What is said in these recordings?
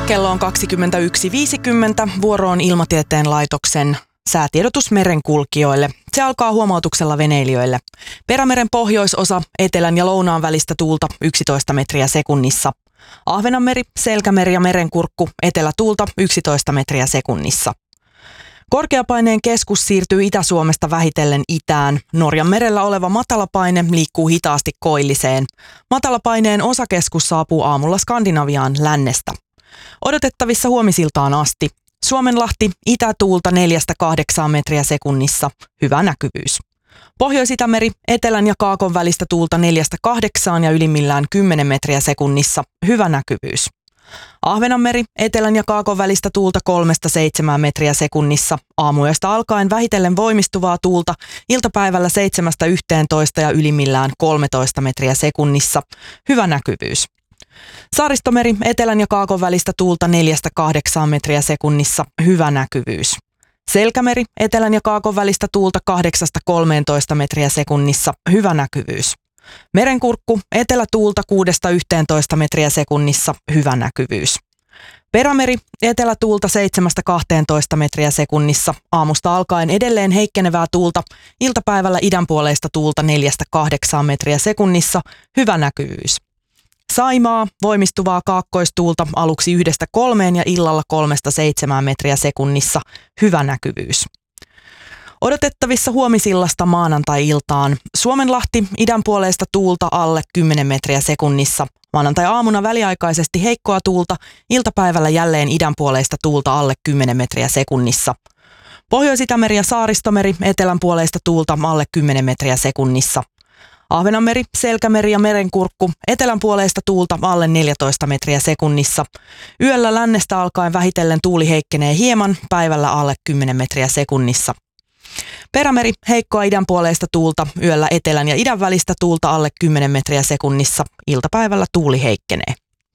Kello on 21.50. Vuoro on Ilmatieteen laitoksen säätiedotus merenkulkijoille. Se alkaa huomautuksella veneilijöille. Perämeren pohjoisosa, etelän ja lounaan välistä tuulta 11 metriä sekunnissa. Ahvenanmeri, Selkämeri ja Merenkurkku, etelätuulta 11 metriä sekunnissa. Korkeapaineen keskus siirtyy Itä-Suomesta vähitellen itään. Norjan merellä oleva matalapaine liikkuu hitaasti koilliseen. Matalapaineen osakeskus saapuu aamulla Skandinaviaan lännestä. Odotettavissa huomisiltaan asti. Suomenlahti, itätuulta 4-8 metriä sekunnissa, hyvä näkyvyys. Pohjois-Itämeri, etelän ja kaakon välistä tuulta 4-8 ja ylimmillään 10 metriä sekunnissa, hyvä näkyvyys. Ahvenanmeri, etelän ja kaakon välistä tuulta 3-7 metriä sekunnissa, aamuyöstä alkaen vähitellen voimistuvaa tuulta, iltapäivällä 7-11 ja ylimmillään 13 metriä sekunnissa, hyvä näkyvyys. Saaristomeri, etelän ja kaakon välistä tuulta 4-8 metriä sekunnissa, hyvä näkyvyys. Selkämeri, etelän ja kaakon välistä tuulta 8-13 metriä sekunnissa, hyvä näkyvyys. Merenkurkku, etelätuulta 6-11 metriä sekunnissa, hyvä näkyvyys. Perämeri, etelätuulta 7-12 metriä sekunnissa, aamusta alkaen edelleen heikkenevää tuulta, iltapäivällä idänpuoleista tuulta 4-8 metriä sekunnissa, hyvä näkyvyys. Saimaa, voimistuvaa kaakkoistuulta aluksi 1-3 ja illalla 3-7 metriä sekunnissa, hyvä näkyvyys. Odotettavissa huomisillasta maanantai-iltaan. Suomenlahti, idänpuoleista tuulta alle 10 metriä sekunnissa. Maanantai-aamuna väliaikaisesti heikkoa tuulta, iltapäivällä jälleen idänpuoleista tuulta alle 10 metriä sekunnissa. Pohjois-Itämeri ja Saaristomeri, etelänpuoleista tuulta alle 10 metriä sekunnissa. Ahvenanmeri, Selkämeri ja Merenkurkku, etelänpuoleista tuulta alle 14 metriä sekunnissa. Yöllä lännestä alkaen vähitellen tuuli heikkenee hieman, päivällä alle 10 metriä sekunnissa. Perämeri, heikkoa idänpuoleista tuulta, yöllä etelän ja idän välistä tuulta alle 10 metriä sekunnissa, iltapäivällä tuuli heikkenee.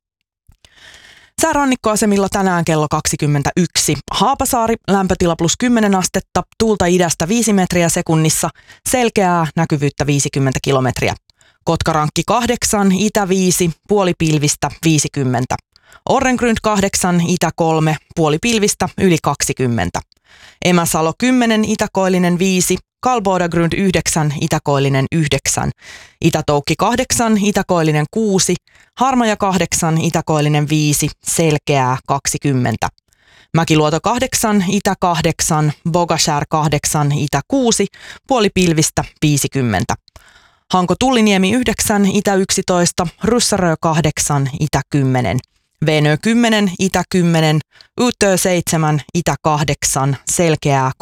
Säärannikkoasemilla tänään kello 21. Haapasaari, lämpötila +10 astetta, tuulta idästä 5 metriä sekunnissa, selkeää, näkyvyyttä 50 kilometriä. Kotkarankki 8, itä 5, puolipilvistä 50. Orrengrund 8, itä 3, puolipilvistä yli 20. Emäsalo 10, itäkoillinen 5, Kalbodagrund 9, itäkoillinen 9, Itätoukki 8, itäkoillinen 6, Harmaja 8, itäkoillinen 5, selkeää 20. Mäkiluoto 8, itä 8, Bogashär 8, itä 6, puolipilvistä 50. Hanko Tulliniemi 9, itä 11, Ryssärö 8, itä 10. Venö 10, itä 10, Utö 7, itä 8, selkeää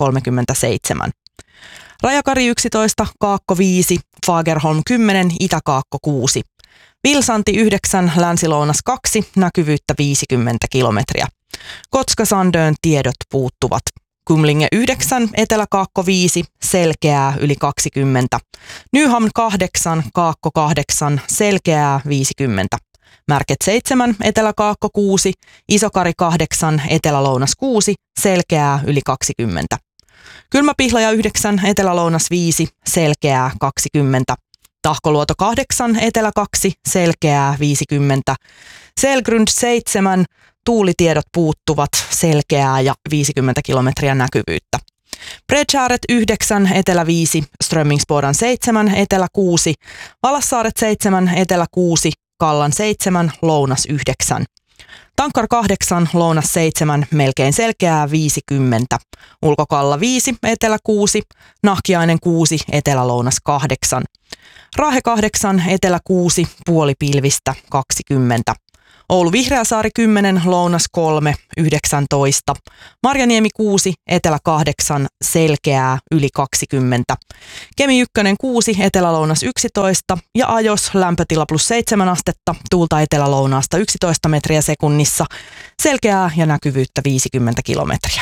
37. Rajakari 11, Kaakko 5, Fagerholm 10, Itä-Kaakko 6. Vilsanti 9, Länsi-Lounas 2, näkyvyyttä 50 kilometriä. Kotka-Sandön tiedot puuttuvat. Kumlinge 9, Etelä-Kaakko 5, selkeää yli 20. Nyhamn 8, Kaakko 8, selkeää 50. Märket 7, Etelä-Kaakko 6, Isokari 8, Etelä-Lounas 6, selkeää yli 20. Kylmäpihlaja 9, Etelä-Lounas 5, selkeää 20. Tahkoluoto 8, Etelä 2, selkeää 50. Selgrund 7, tuulitiedot puuttuvat, selkeää ja 50 kilometriä näkyvyyttä. Bredskäret 9, Etelä 5, Strömmingsbodan 7, Etelä 6, Valassaaret 7, Etelä 6, Kallan 7, Lounas 9. Tankkar 8, Lounas 7, melkein selkeää 50. Ulkokalla 5, Etelä 6, Nahkiainen 6, Etelä-Lounas 8. Raahe 8, Etelä 6, puolipilvistä 20. Oulu Vihreäsaari 10, Lounas 3, 19. Marjaniemi 6, Etelä 8, selkeää yli 20. Kemi 1 6, Etelä-Lounas 11 ja Ajos lämpötila +7 astetta, tuulta etelä-lounaasta 11 metriä sekunnissa, selkeää ja näkyvyyttä 50 kilometriä.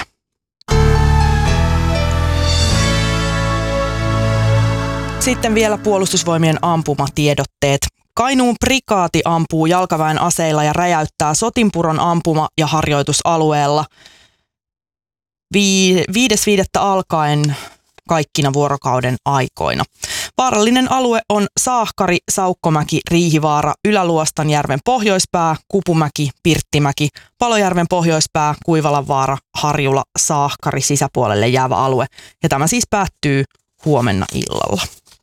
Sitten vielä Puolustusvoimien ampumatiedotteet. Kainuun prikaati ampuu jalkaväen aseilla ja räjäyttää Sotinpuron ampuma- ja harjoitusalueella 5.5. alkaen kaikkina vuorokauden aikoina. Vaarallinen alue on Saahkari, Saukkomäki, Riihivaara, Ylä-Luostanjärven pohjoispää, Kupumäki, Pirttimäki, Palojärven pohjoispää, Kuivalanvaara, Harjula, Saahkari sisäpuolelle jäävä alue. Ja tämä siis päättyy huomenna illalla.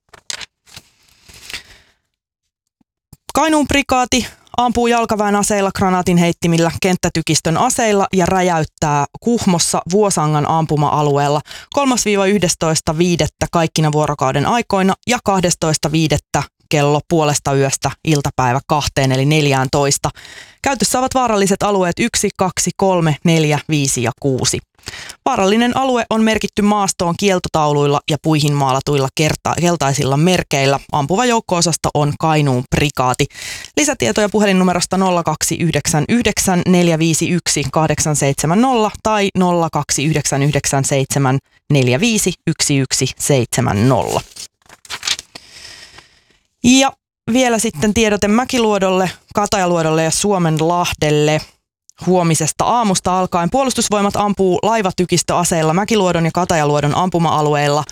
Kainuun prikaati ampuu jalkaväen aseilla, granaatin heittimillä, kenttätykistön aseilla ja räjäyttää Kuhmossa Vuosangan ampuma-alueella 3-11.5. kaikkina vuorokauden aikoina ja 12.5. kello 0.30 iltapäivä 2 eli 14. Käytössä ovat vaaralliset alueet 1, 2, 3, 4, 5 ja 6. Vaarallinen alue on merkitty maastoon kieltotauluilla ja puihin maalatuilla keltaisilla merkeillä. Ampuva joukko-osasto on Kainuun prikaati. Lisätietoja puhelinnumerosta 0299 451 870 tai 0299 45 1170. Ja vielä sitten tiedote Mäkiluodolle, Katajaluodolle ja Suomenlahdelle. Huomisesta aamusta alkaen Puolustusvoimat ampuu laivatykistöaseilla Mäkiluodon ja Katajaluodon ampuma-alueilla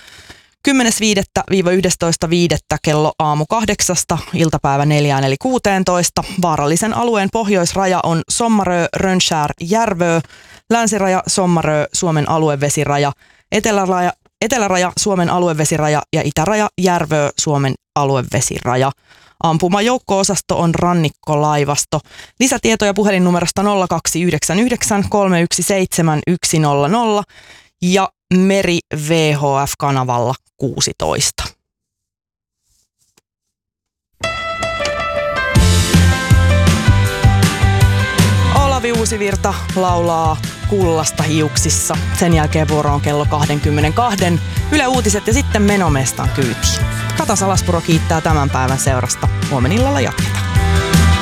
10.5.–11.5. kello aamu 8 iltapäivä 4 eli 16. Vaarallisen alueen pohjoisraja on Sommarö, Rönnskär, Järvö, länsiraja Sommarö, Suomen aluevesiraja, eteläraja Suomen aluevesiraja ja itäraja Järvö, Suomen aluevesiraja. Ampumajoukko-osasto on rannikkolaivasto. Lisätietoja puhelinnumerosta 0299 317 100 ja Meri VHF-kanavalla 16. Olavi Uusivirta laulaa Kullasta hiuksissa. Sen jälkeen vuoro on kello 22. Yle Uutiset ja sitten Menomestan kyytiin. Kata Salaspuro kiittää tämän päivän seurasta. Huomenillalla jatketaan.